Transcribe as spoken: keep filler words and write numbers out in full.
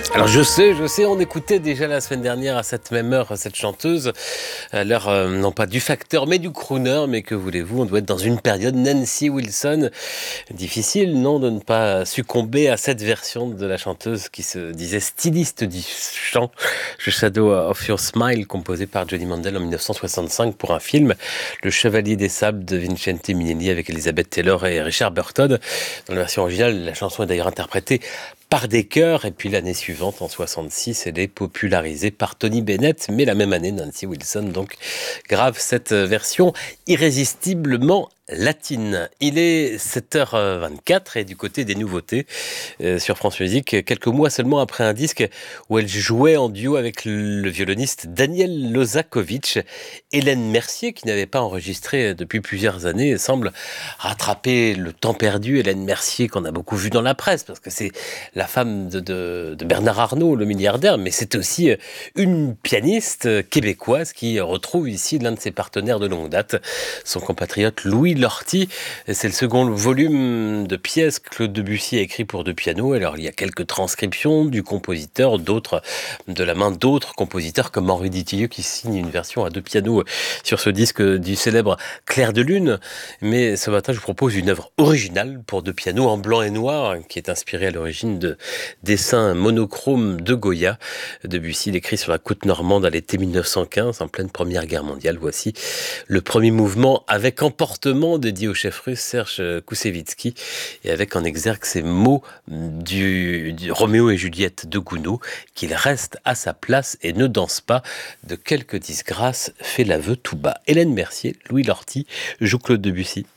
Alors je sais, je sais, on écoutait déjà la semaine dernière à cette même heure cette chanteuse, à l'heure euh, non pas du facteur mais du crooner, mais que voulez-vous, on doit être dans une période Nancy Wilson. Difficile, non, de ne pas succomber à cette version de la chanteuse qui se disait styliste du chant, The Shadow of Your Smile, composé par Johnny Mandel en mille neuf cent soixante-cinq pour un film, Le Chevalier des Sables de Vincente Minnelli avec Elizabeth Taylor et Richard Burton. Dans la version originale, la chanson est d'ailleurs interprétée par des chœurs, et puis l'année suivante, en soixante-six, elle est popularisée par Tony Bennett, mais la même année, Nancy Wilson, donc grave cette version irrésistiblement latine. Il est sept heures vingt-quatre et du côté des nouveautés euh, sur France Musique, quelques mois seulement après un disque où elle jouait en duo avec le violoniste Daniel Lozakovitch, Hélène Mercier, qui n'avait pas enregistré depuis plusieurs années, semble rattraper le temps perdu. Hélène Mercier, qu'on a beaucoup vu dans la presse, parce que c'est la femme de, de, de Bernard Arnault, le milliardaire, mais c'est aussi une pianiste québécoise qui retrouve ici l'un de ses partenaires de longue date, son compatriote Louis Lortie. C'est le second volume de pièces que Claude Debussy a écrit pour deux pianos. Alors il y a quelques transcriptions du compositeur, d'autres de la main d'autres compositeurs comme Henri Dutilleux qui signe une version à deux pianos sur ce disque du célèbre Clair de Lune. Mais ce matin je vous propose une œuvre originale pour deux pianos en blanc et noir qui est inspirée à l'origine de dessins monochromes de Goya. Debussy l'écrit sur la côte normande à l'été mille neuf cent quinze, en pleine Première Guerre mondiale. Voici le premier mouvement avec emportement dédié au chef russe Serge Koussevitzky et avec en exergue ces mots du, du Roméo et Juliette de Gounod, qu'il reste à sa place et ne danse pas. De quelque disgrâce fait l'aveu tout bas. Hélène Mercier, Louis Lortie joue Claude Debussy.